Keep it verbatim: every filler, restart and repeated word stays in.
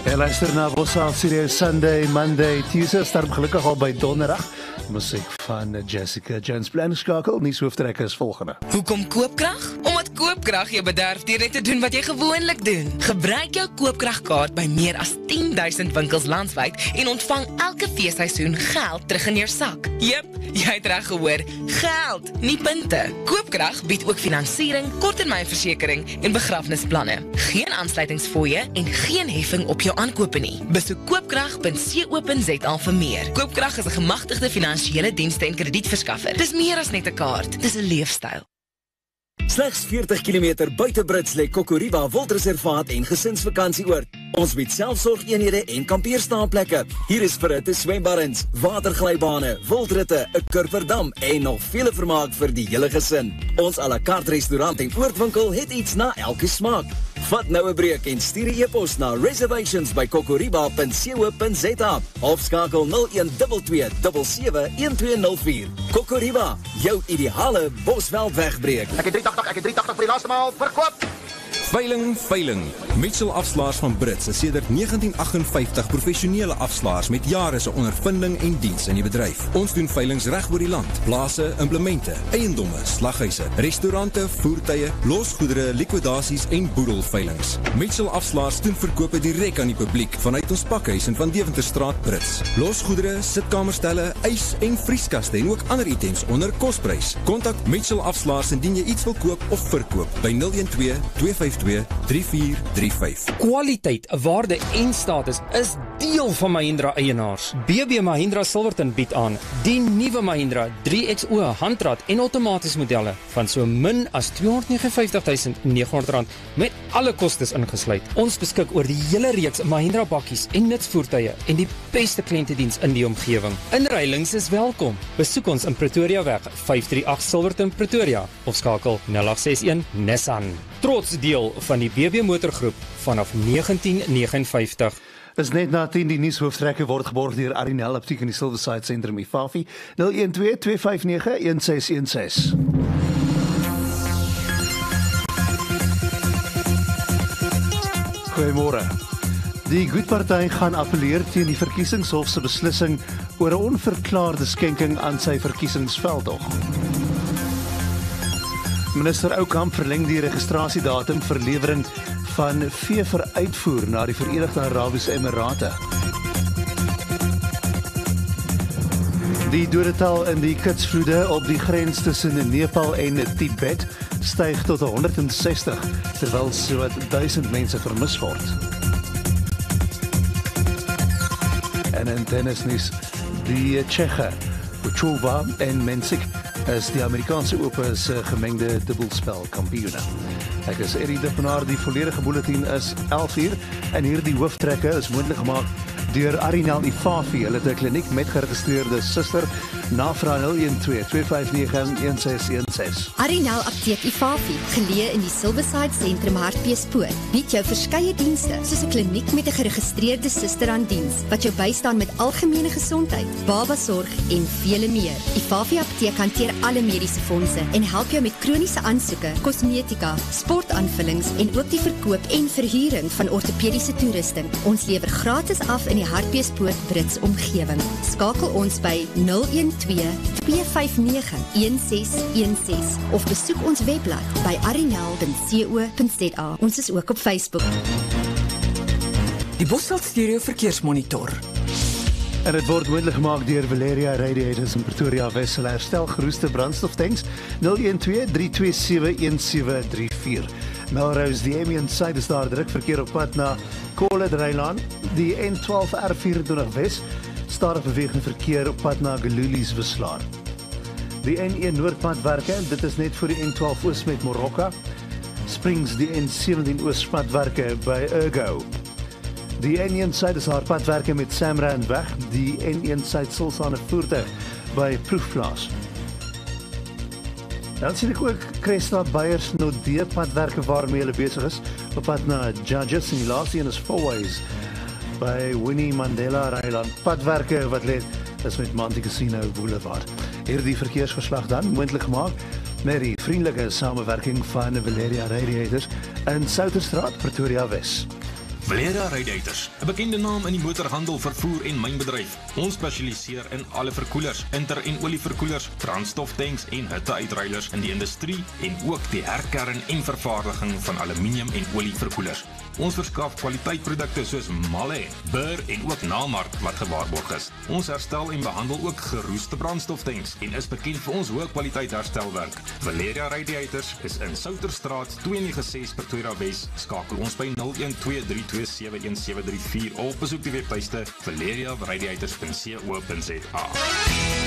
Jy luister na Bossa Sirius Sunday, Monday, Tuesday, start gelukkig al by donderdag. Musiek van Jessica Jones. Planskakel, nie hooftrek is volgende. Hoekom koopkrag? Omdat koopkrag jou bederf deur net te doen wat jy gewoonlik doen. Gebruik jou koopkragkaart by meer as tien duisend winkels landwyd en ontvang elke feesseisoen geld terug in jou sak. Jep, jy het reg gehoor, geld, nie punte. Koopkrag bied ook finansiering, korttermynversekering en begrafnisplanne. Geen aansluitingsfooie en geen heffing op jou aankope nie. Besoek koopkrag punt co punt za vir meer. Koopkrag is 'n gemagtigde finansiële dienste en kredietverskaffer. Dis meer as net 'n kaart, dis 'n leefstyl. Slegs veertig kilometer buite Brits lê Kokoriba Wildreservaat en gesinsvakantieoord. Ons bied selfsorgeenhede en kampeerstaanplekke. Hier is verhitte swembaddens, waterglybane, wildritte, 'n kurverdam en nog vele vermaak vir die hele gesin. Ons à la carte restaurant en oordwinkel het iets na elke smaak. Vat nou 'n breek en stuur 'n e-pos na reservations by kokoriba punt co punt za of skakel nul een twee twee sewe sewe een twee nul vier. Kokoriba, jou ideale Bosveld wegbreek. Ek het drie agt agt, ek het drie agt agt vir die laaste maal verkoop. Veiling, veiling. Mitchell Afslaers van Brits is sedert negentien agt vyftig professionele afslaers met jare se ondervinding en diens in die bedryf. Ons doen veilings reg oor die land. Plase, implemente, eiendomme, slaghuise, restaurante, voertuie, losgoedere, likwidasies en boedelveilings. Mitchell Afslaers doen verkope direk aan die publiek vanuit ons pakhuis in Van Deventerstraat Brits. Losgoedere, sitkamerstelle, ys en vrieskaste en ook ander items onder kosprys. Kontak Mitchell Afslaers indien jy iets wil koop of verkoop by nul een twee twee vyf twee drie vier drie vyf. Kwaliteit, waarde en status is deel van Mahindra eienaars. B B Mahindra Silverton bied aan die nuwe Mahindra drie X O handrat en outomaties modelle van so min as tweehonderd negenenvyftig tuisend nege honderd rand met alle kostes ingesluit. Ons beskik oor die hele reeks Mahindra bakkies en nutsvoertuie en die beste kliëntediens in die omgewing. Inruilings is welkom. Besoek ons in Pretoria weg vyf drie agt Silverton Pretoria of skakel nul agt ses een Nissan. Trots deel van die B B Motorgroep vanaf negentien negenenvyftig. Is net na tien die nuushoofdtrekke word geborg deur Arinel Apteek in die Silverside Sentrum Ifafi nul een twee twee vyf nege een ses een ses. Goeiemôre. Die Goedparty gaan appeleer teen die verkiesingshof se beslissing oor 'n onverklaarde skenking aan sy verkiesingsveldtog. Minister Oukamp verleng die registrasiedatum vir lewering van vee vir uitvoer na die Verenigde Arabiese Emirate. Die dodetal in die kitsvloede op die grens tussen Nepal en Tibet styg tot honderd sestig, terwyl sowat duisend mense vermis word. En in tennisnuus, die Tsjeche, Kuchova en Mensik is die Amerikaanse Ope se gemengde dubbelspel kampioene. Ek is Erik de Pinaar, die volledige bulletin is elf uur en hierdie hooftrekke is moontlik gemaak deur Arinel Ifafi. Hulle het 'n kliniek met geregistreerde suster. Navra nul een twee twee vyf nege een ses een ses. Arinel Apteek Ifafi, geleë in die Silverside Sentrum Hartbeespoort, bied jou verskeie dienste soos 'n kliniek met 'n geregistreerde suster aan diens wat jou bystaan met algemene gesondheid, babasorg en vele meer. Ifafi Apteek hanteer alle mediese fondse en help jou met kroniese aansoeke, kosmetika, sportaanvullings en ook die verkoop en verhuuring van ortopediese toerusting. Ons lewer gratis af in die Hartbeespoort Brits omgewing. Skakel ons by nul een twee twee vyf nege een ses een ses of besoek ons webblad by arinel punt co punt za. Ons is ook op Facebook. Die Bosveld Stereo Verkeersmonitor. En dit word moontlik gemaak deur Valeria Radiators in Pretoria Wes. Hulle herstel geroeste brandstoftanks nul een twee drie twee sewe een sewe drie vier. Melrose, die Amiens side is daar druk verkeer op pad na Kolle-Dreilaan. Die N twaalf R vyf Wes stadig bewegende verkeer op pad na Gelulies Wislaar. Die N een Noordpadwerke, dit is net voor die N twaalf Oos met Morocca. Springs, die N sewentien Oospadwerke by Ergo. Die N een Suid is haar padwerke met Samrand weg. Die N een Suid Sulsane voertuig by Proefplaas. Dan sien ek ook Cresta Beyers Nodee padwerke waarmee hulle besig is op pad na Judges en die laaste een is Fourways by Winnie Mandela Ryland. Padwerke wat lê is met Monte Casino Boulevard. Hierdie verkeersverslag dan moontlik gemaak met die vriendelike samewerking van Valeria Radiators in Souterstraat, Pretoria Wes. Valeria Radiators, 'n bekende naam in die motorhandel, vervoer en mynbedryf. Ons spesialiseer in alle verkoelers, inter- en olieverkoelers, brandstoftanks en hitteuitruilers in die industrie en ook die herkern en vervaardiging van aluminium en olieverkoelers. Ons verskaf kwaliteitprodukte soos Malle, Burr en ook Namark wat gewaarborg is. Ons herstel en behandel ook geroeste brandstoftanks en is bekend vir ons hoë kwaliteit herstelwerk. Valeria Radiators is in Souterstraat twee nege ses Pretoria Wes. Skakel ons by nul een twee drie twee sewe een sewe drie vier of besoek die webtuiste valeria radiators punt co punt za.